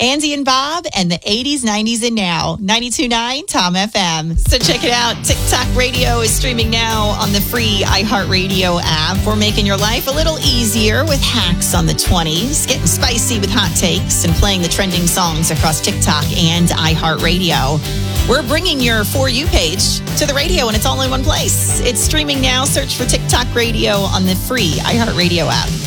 Andy and Bob and the 80s, 90s, and now. 92.9 Tom FM. So check it out. TikTok Radio is streaming now on the free iHeartRadio app. We're making your life a little easier with hacks on the 20s, getting spicy with hot takes, and playing the trending songs across TikTok and iHeartRadio. We're bringing your For You page to the radio, and it's all in one place. It's streaming now. Search for TikTok Radio on the free iHeartRadio app.